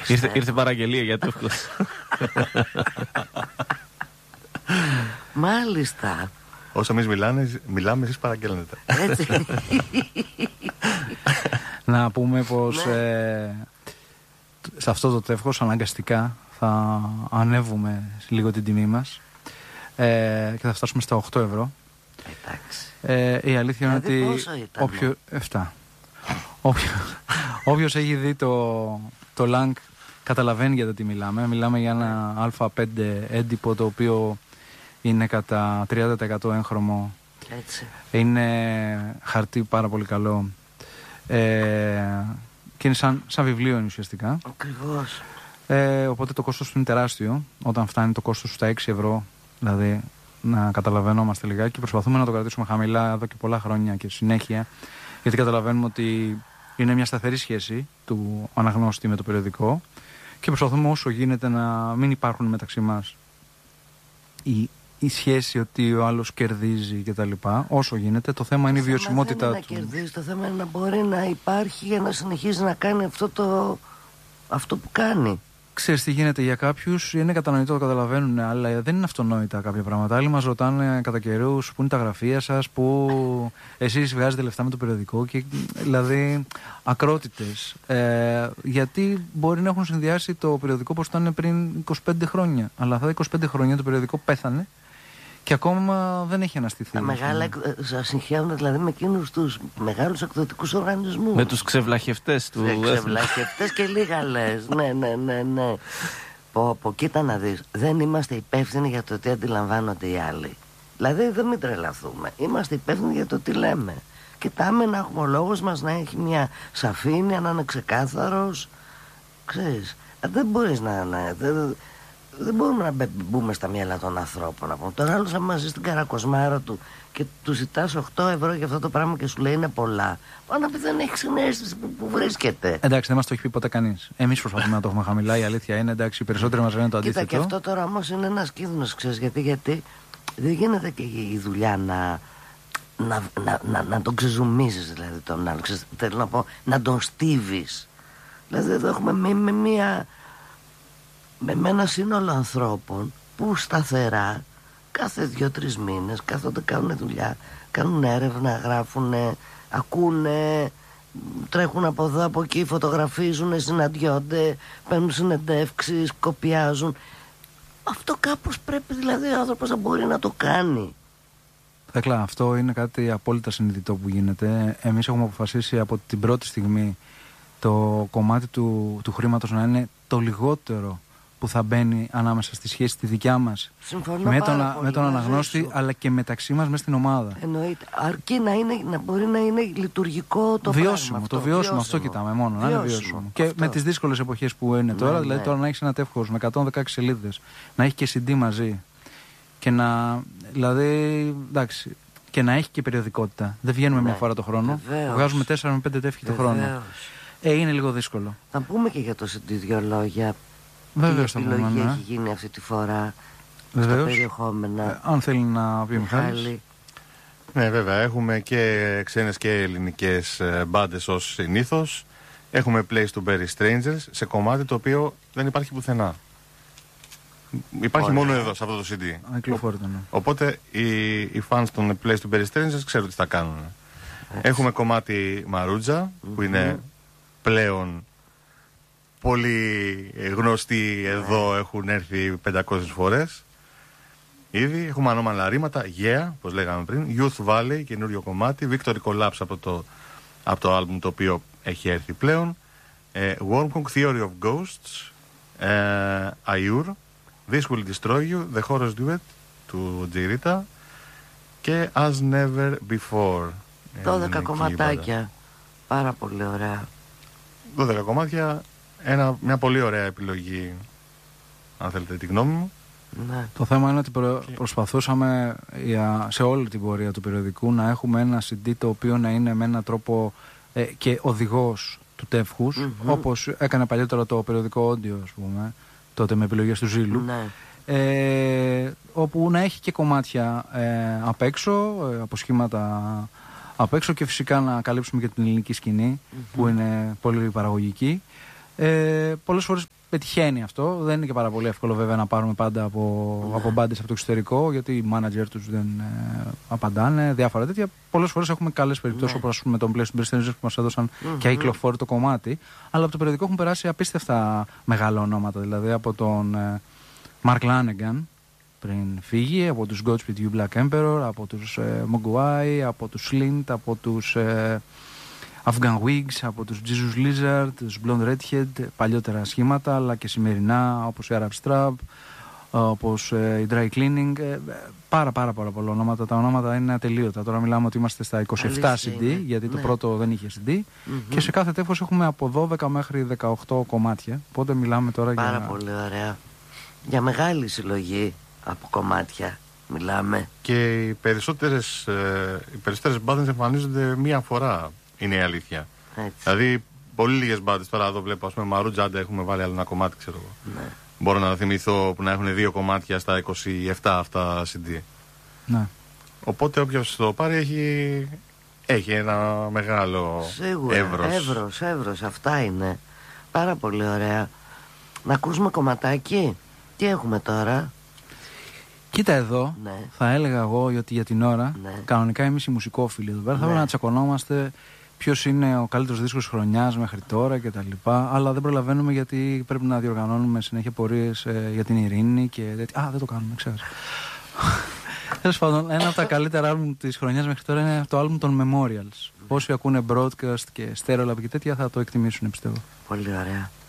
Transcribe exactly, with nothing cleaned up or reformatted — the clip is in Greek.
Ήρθε, ήρθε παραγγελία για τεύχος. Μάλιστα. Όσο εμείς μιλάμε, μιλάμε, εσείς παραγγέλνετε. Έτσι. Να πούμε πως ε, σε αυτό το τεύχος αναγκαστικά θα ανέβουμε λίγο την τιμή μας ε, και θα φτάσουμε στα οκτώ ευρώ. Εντάξει. Ε, η αλήθεια είναι δηλαδή ότι πόσο ήταν, όποιο, επτά. Όποιο, όποιος έχει δει το, το Lang καταλαβαίνει για το τι μιλάμε. Μιλάμε για ένα Α πέντε έντυπο το οποίο είναι κατά τριάντα τοις εκατό έγχρωμο. Έτσι. Είναι χαρτί πάρα πολύ καλό. Ε, και είναι σαν, σαν βιβλίο είναι ουσιαστικά. Ακριβώς. Ε, οπότε το κόστος του είναι τεράστιο. Όταν φτάνει το κόστος στα έξι ευρώ, δηλαδή να καταλαβαίνόμαστε λιγάκι, προσπαθούμε να το κρατήσουμε χαμηλά εδώ και πολλά χρόνια και συνέχεια, γιατί καταλαβαίνουμε ότι είναι μια σταθερή σχέση του αναγνώστη με το περιοδικό και προσπαθούμε όσο γίνεται να μην υπάρχουν μεταξύ μας η, η σχέση ότι ο άλλος κερδίζει κτλ. Όσο γίνεται, το θέμα είναι η βιωσιμότητα του. Δεν είναι να κερδίζει, το θέμα είναι να μπορεί να υπάρχει για να συνεχίζει να κάνει αυτό, το, αυτό που κάνει. Ξέρεις τι γίνεται για κάποιους, είναι κατανοητό, το καταλαβαίνουν, αλλά δεν είναι αυτονόητα κάποια πράγματα. Άλλοι μας ρωτάνε κατά καιρούς πού είναι τα γραφεία σας, πού εσείς βγάζετε λεφτά με το περιοδικό, και, δηλαδή ακρότητες. Ε, γιατί μπορεί να έχουν συνδυάσει το περιοδικό όπως ήταν πριν είκοσι πέντε χρόνια. Αλλά αυτά τα είκοσι πέντε χρόνια το περιοδικό πέθανε και ακόμα δεν έχει αναστηθεί. Τα μεγάλα σας συγχαίρουν δηλαδή με εκείνους τους μεγάλους εκδοτικούς οργανισμούς. Με τους ξεβλαχευτές του. Με ξεβλαχευτές και λίγα λες. Ναι, ναι, ναι, ναι. Πω, πω, κοίτα να δεις. Δεν είμαστε υπεύθυνοι για το τι αντιλαμβάνονται οι άλλοι. Δηλαδή δεν μην τρελαθούμε. Είμαστε υπεύθυνοι για το τι λέμε. Κοιτάμε να έχουμε ο λόγος μας να έχει μια σαφήνεια, να είναι ξεκάθαρος. Ξέρεις, δεν μπορείς να... να δεν, δεν μπορούμε να μπούμε στα μυαλά των ανθρώπων. Τώρα άλλος άμα ζει στην καρακοσμάρα του και του ζητάς οκτώ ευρώ για αυτό το πράγμα και σου λέει είναι πολλά, πάνω να πει δεν έχει συνέστηση που, που βρίσκεται. Εντάξει, δεν μας το έχει πει ποτέ κανείς. Εμείς προσπαθούμε να το έχουμε χαμηλά. Η αλήθεια είναι, εντάξει, οι περισσότεροι μας λένε το αντίθετο. Κοίτα, και αυτό τώρα όμως είναι ένας κίνδυνος, ξέρεις γιατί, γιατί δεν γίνεται και η δουλειά να, να, να, να, να τον ξεζουμίζεις δηλαδή τον άλλο. Ξέρεις, θέλω να πω, να τον στίβεις. Δηλαδή εδώ έχουμε με, με μία... με ένα σύνολο ανθρώπων που σταθερά κάθε δύο-τρεις μήνες κάθονται, κάνουν δουλειά, κάνουν έρευνα, γράφουν, ακούνε, τρέχουν από εδώ από εκεί, φωτογραφίζουν, συναντιόνται, παίρνουν συνεντεύξεις, κοπιάζουν. Αυτό κάπως πρέπει δηλαδή ο άνθρωπος να μπορεί να το κάνει. Θεκλά, αυτό είναι κάτι απόλυτα συνειδητό που γίνεται. Εμείς έχουμε αποφασίσει από την πρώτη στιγμή το κομμάτι του, του χρήματος να είναι το λιγότερο που θα μπαίνει ανάμεσα στη σχέση τη δικιά μας με τον, με τον αναγνώστη, αλλά και μεταξύ μας μέσα στην ομάδα. Εννοείται. Αρκεί να, είναι, να μπορεί να είναι λειτουργικό το βιώσιμο, πράγμα. Το αυτό, βιώσιμο, βιώσιμο, αυτό κοιτάμε μόνο. Βιώσιμο, να είναι βιώσιμο. Και αυτό. με τις δύσκολες εποχές που είναι τώρα, ναι, δηλαδή ναι. Τώρα να έχεις ένα τεύχος με εκατόν δεκαέξι σελίδες, να έχει και σι ντι μαζί και να. Δηλαδή, εντάξει, και να έχει και περιοδικότητα. Δεν βγαίνουμε ναι. μια φορά το χρόνο. Βεβαίως. Βγάζουμε τέσσερα με πέντε τεύχη το χρόνο. Ε, είναι λίγο δύσκολο. Θα πούμε και για το σι ντι δύο λόγια. Βεβαίως, τι επιλογή ναι. έχει γίνει αυτή τη φορά. Βεβαίως. Στα περιεχόμενα. Ε, αν θέλει να πει ο Μιχάλης. Ναι, βέβαια. Έχουμε και ξένες και ελληνικές μπάντες ως συνήθως. Έχουμε Place to Bury Strangers σε κομμάτι το οποίο δεν υπάρχει πουθενά. Υπάρχει Ωραία. μόνο εδώ σε αυτό το σι ντι. Ακλοφόρητο, ναι. Οπότε οι, οι fans των Place to Bury Strangers ξέρουν τι θα κάνουν. Έτσι. Έχουμε κομμάτι Μαρούτζα που mm-hmm. είναι πλέον πολύ γνωστοί εδώ, έχουν έρθει πεντακόσιες φορές ήδη. Έχουμε ανώμαλα ρήματα, Yeah, όπως λέγαμε πριν, Youth Valley, καινούριο κομμάτι, Victory Collapse από το, από το άλμπουμ το οποίο έχει έρθει πλέον, ε, Wormhawk, Theory of Ghosts, ε, Ayur, This Will Destroy You, The Horrors Duet του Τζιρίτα και As Never Before. δώδεκα κομματάκια, πάρα πολύ ωραία. δώδεκα κομμάτια. Ένα, μια πολύ ωραία επιλογή, αν θέλετε τη γνώμη μου. Ναι. Το θέμα είναι ότι προ, προσπαθούσαμε για, σε όλη την πορεία του περιοδικού να έχουμε ένα σι ντι το οποίο να είναι με έναν τρόπο ε, και οδηγός του τεύχους, mm-hmm. όπως έκανε παλιότερα το περιοδικό Όντιο, ας πούμε, τότε με επιλογές του Ζήλου. Ναι. Ε, όπου να έχει και κομμάτια ε, απ' έξω, ε, από σχήματα απ' έξω και φυσικά να καλύψουμε και την ελληνική σκηνή, mm-hmm. που είναι πολύ παραγωγική. Ε, πολλές φορές πετυχαίνει αυτό. Δεν είναι και πάρα πολύ εύκολο βέβαια να πάρουμε πάντα από, ναι. από μπάντες από το εξωτερικό, γιατί οι manager τους δεν ε, απαντάνε, διάφορα τέτοια. Πολλές φορές έχουμε καλές περιπτώσεις, ναι. όπως ας πούμε με τον Place to Best που μας έδωσαν mm-hmm. και κυκλοφόρη το κομμάτι. Αλλά από το περιοδικό έχουν περάσει απίστευτα μεγάλα ονόματα. Δηλαδή από τον ε, Mark Lanegan πριν φύγει, από τους Godspeed You Black Emperor, από τους ε, Mogwai, από τους Slint, από τους ε, Afghan Wigs, από τους Jesus Lizard, τους Blonde Redhead, παλιότερα σχήματα, αλλά και σημερινά όπως η Arab Strap, όπως ε, η Dry Cleaning, ε, πάρα πάρα πάρα πολλά ονόματα. Τα ονόματα είναι ατελείωτα. Τώρα μιλάμε ότι είμαστε στα είκοσι επτά σι ντι, είναι. γιατί ναι. το πρώτο δεν είχε σι ντι mm-hmm. και σε κάθε τεύχος έχουμε από δώδεκα μέχρι δεκαοκτώ κομμάτια. Οπότε μιλάμε τώρα πάρα για... Πάρα πολύ ωραία. Για μεγάλη συλλογή από κομμάτια μιλάμε. Και οι περισσότερες, ε, οι περισσότερες μπάντες εμφανίζονται μία φορά, είναι η αλήθεια. Έτσι. Δηλαδή, πολύ λίγες μπάντες. Τώρα εδώ βλέπω, ας πούμε, Μαρούτζα, άντε έχουμε βάλει άλλο ένα κομμάτι, ξέρω εγώ. Ναι. Μπορώ να θυμηθώ που να έχουν δύο κομμάτια στα είκοσι επτά αυτά σι ντι. Ναι. Οπότε όποιος το πάρει έχει, έχει ένα μεγάλο Σίγουρα, εύρος. Εύρος, εύρος, αυτά είναι. Πάρα πολύ ωραία. Να ακούσουμε κομματάκι. Τι έχουμε τώρα? Κοίτα εδώ, ναι. θα έλεγα εγώ ότι για την ώρα, ναι. κανονικά εμείς οι μουσικόφιλοι εδώ πέρα, ναι. θα πρέπει να τσακωνόμαστε ποιος είναι ο καλύτερος δίσκος χρονιάς μέχρι τώρα κτλ. Αλλά δεν προλαβαίνουμε γιατί πρέπει να διοργανώνουμε συνέχεια πορείες ε, για την ειρήνη και τέτοια. Α, δεν το κάνουμε, ξέρεις. Τέλος πάντων, ένα από τα καλύτερα άλμπουμ της χρονιάς μέχρι τώρα είναι το άλμπουμ των Memorials. Όσοι ακούνε broadcast και stereo lab και τέτοια θα το εκτιμήσουν, πιστεύω. Πολύ ωραία.